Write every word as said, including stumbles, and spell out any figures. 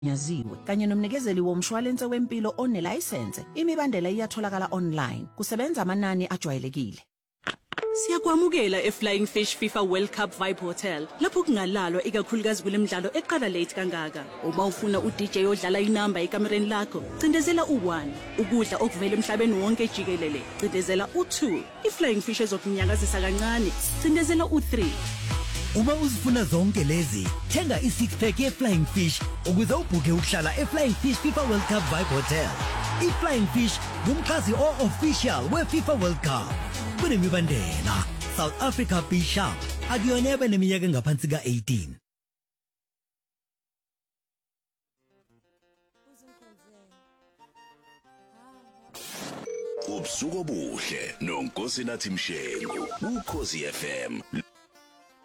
yaziwe kanye nomnikezeli womshwalense wempilo onelicense. Imibandela iyatholakala online. Kusebenza amanani ajwayelekile. Siyakwamukela eFlying Fish FIFA World Cup Vibe Hotel. Lapho kungalalwa ikakhulukazi kulemidlalo eqala late kangaka. Uma ufuna uD J odlala inamba ekamereni lakho, cindezela u one. Ukudla okuvela emhlabeni wonke jikelele, cindezela u two. iFlying Fish ezokunyakazisa kancane, cindezela u three. Uma uzifuna zonke lezi, thenga i-six pack ye-Flying Fish ukuze ubhuke ukuhlala e-Flying Fish FIFA World Cup Vibe Hotel. I-Flying Fish ngumchazi o-official we-FIFA World Cup. Kunemibandela. South Africa Be Sharp. Akuyona neminyaka engaphansi ka-eighteen. Ubusuku obuhle noNkosinathi Mshengu, uKhosi F M.